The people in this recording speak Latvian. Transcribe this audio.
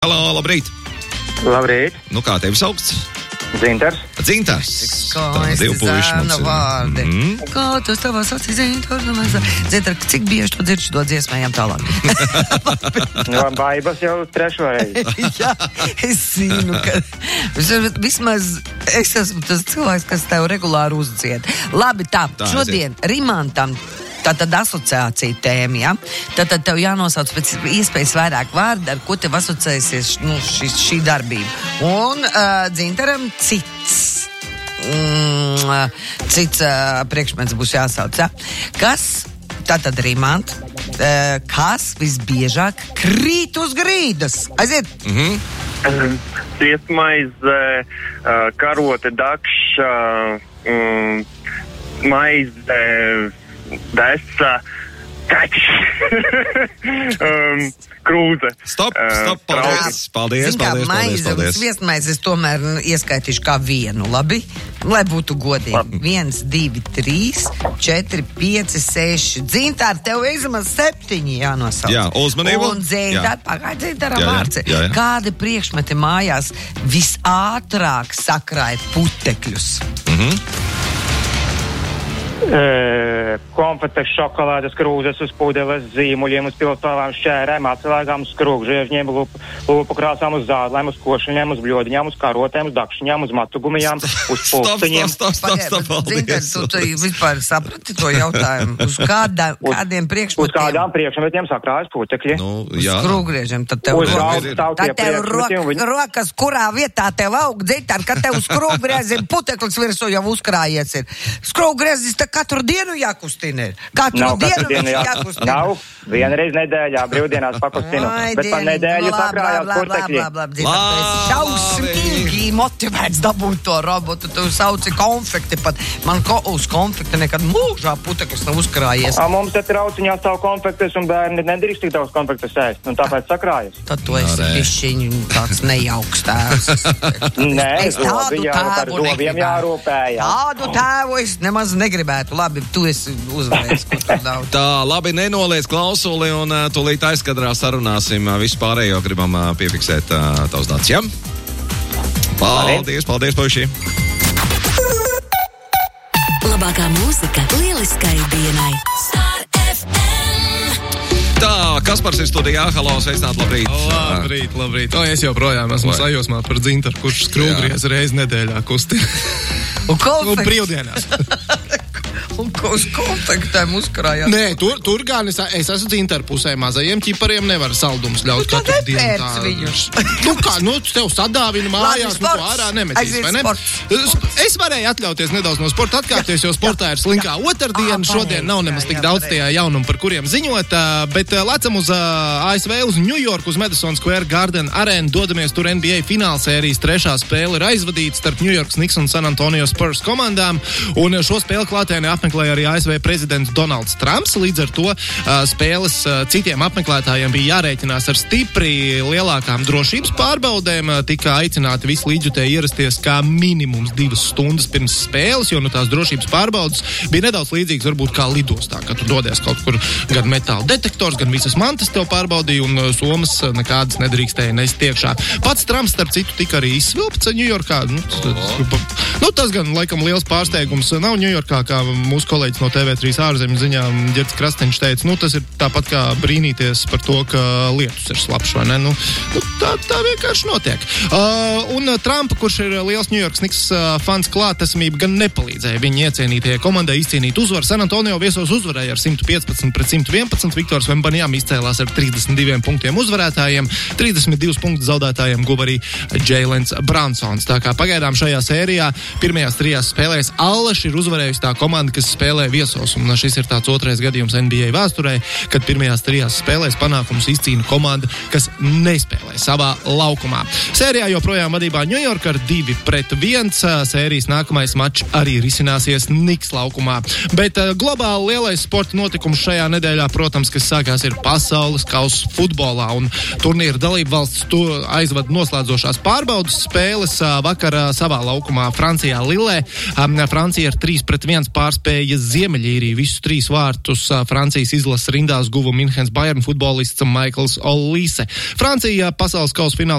Halo, labrīt! Labrīt! Nu kā tevi saukts? Dzintars. Dzintars! Skaisti zēna vārdi. Kā tu tavā sacī Dzintars? Dzintar, cik bieži tu dzirdi šo dziesmējām tālāk? No baibas jau trešo reizi. Jā, es zinu, ka vismaz es esmu tas cilvēks, kas tev regulāri uzdzied. Labi, tā šodien Rimantam tātad asociācija tēma, ja? Tātad tev jānosauc pēc iespējas vairāk vārdu, ar ko tev asociēsies šī darbība. Un Dzintaram cits priekšmets būs jāsauc, ja? Kas, tātad Rimant, kas visbiežāk krīt uz grīdas? Aiziet! Ciestmaize, karote, dakša, maize, desa, kaķis, krūze. Stop, paldies. Maize un sviestmaizes tomēr ieskaitīšu kā vienu, labi? Lai būtu godīgi. 1, 2, 3, 4, 5, 6. Dzintār, tev vismaz 7 jānosauc. Jā, uzmanību. Un Dzintāram vārds. Kādi priekšmeti mājās visātrāk sakrāja putekļus? Konfetes, šokolādes, krūzes uz pudeles, zīmuļiem, uz pilstāvām, šķērēm, atslēgām, uz skrūgžiežņiem, lūpu krāsām, uz zādlēm, uz košiņiem, uz bļodiņām, uz karotēm, uz dakšiņām, uz matugumijām, uz pulksteņiem. Stop, Dzintar, tu vispār saprati to jautājumu? Uz kādiem priekšmetiem? Uz kādām priekšmetiem sakrājas putekļi? Skrūggriežiem, tad tev rokas, kurā vietā tev aug, Dzintar, kad tev uz skrūggriežiem puteklis virsū jau uzkrājies ir. Skrūggriežis katru dienu jākustina ir. Katru dienu jākustina. Nav, vienreiz nedēļā, brīvdienās pakustinu. Bet par nedēļu sakrājās putekļi. Šausmīgi motivēts dabūt to robotu. Tu sauci konfekti pat. Man uz konfekti nekad mūžā puteklis nav uzkrājies. Mums te trauciņā stāv konfektes un bērni nedrīkst tik daudz konfektes ēst. Un tāpēc sakrājas. Tad tu esi bišķiņu tāds nejauks tēvs. Nē, es tādu tēvu negribētu. Tādu tēvu es nemaz negribētu. Labi, tu esi uzvarējis, ko tu daudz. Tā, labi, nenoliec klausuli un tūlīt aizkadrā sarunāsim. Visu pārējo gribam piefiksēt tavs dats, ja? Paldies, puiši! Labākā mūzika lieliskai dienai. Star FM. Tā, Kaspars ir studijā. Halo, sveicināt, labrīt. Labrīt. Es joprojām esmu sajūsmā par Dzintaru, kurš skrūgries reizi nedēļā kustina. Un konfekts. Brīvdienās. Un ko uz konfektēm uzkrājāt? Nē, tur gan es esmu Dzintaru pusē. Mazajiem ķipariem nevar saldumus ļaut katru dienu tā. Viņus. Tev sadāvina mājās, tu ārā nemetīs, vai ne? Es varēju atļauties nedaudz no sporta atkāpties, jo sportā ir slinkā otrdiena. Šodien nav nemaz tik daudz tajā jaunumu, par kuriem ziņot, bet lecam uz ASV, uz New York, uz Madison Square Garden arēnu, dodamies tur NBA finālsērijas trešā spēle ir aizvadīta starp New York Knicks un San Antonio Spurs komandām, un šo spēli klātienē apmeklēja arī ASV prezidents Donalds Trumps. Līdz ar to spēles citiem apmeklētājiem bija jārēķinās ar stipri lielākām drošības pārbaudēm. Tika aicināti visi līdzjutēji ierasties kā minimums 2 stundas pirms spēles, jo tās drošības pārbaudes bija nedaudz līdzīgas varbūt kā lidostā, kad tu dodies kaut kur gan metāla detektors, gan visas mantas tev pārbaudīja un somas nekādas nedrīkstēja nest iekšā. Pats Trumps, starp citu, tika arī izsvilpts Ņujorkā. Tas gan laikam liels pārsteigums nav Ņujorkā, kā mūsu kolēģis no TV3 ārzemju ziņām Ģerts Krasteņš teica, tas ir tāpat kā brīnīties par to, ka lietus ir slapš, vai ne? Tā vienkārši notiek. Un Trumpa, kurš ir liels New York Knicks fans, klātesamība gan nepalīdzēja viņa iecienītajai komandai izcīnīt uzvaru. San Antonio viesos uzvarēja ar 115-111. Viktors Vembanjām izcēlās ar 32 punktiem uzvarētājiem. 32 punktus zaudētājiem guva arī Jēlens Bransons. Tā kā pagaidām šajā sērijā pirmajās 3 spēlēs Allaši ir uzvarējusi tā komanda, kas spēlē viesos, un šis ir tāds otrais gadījums NBA vēsturē, kad pirmajās 3 spēlēs panākumus izcīna komanda, kas nespēlē savā laukumā. Sērijā joprojām vadībā New York ar 2-1. Sērijas nākamais mačs arī risināsies Knicks laukumā. Bet globāli lielais sporta notikums šajā nedēļā, protams, kas sākās ir pasaules kausa futbolā, un turnīra dalība valsts to aizvada noslēdzošās pārbaudas spēles vakar savā laukumā Francijā Lillē. Francija ar 3-1 pārspēja uzvarēja Ziemeļīriju. Visus 3 vārtus Francijas izlases rindās guva Minhenes Bayern futbolists Maikls Olise. Francija pasaules kausa finālā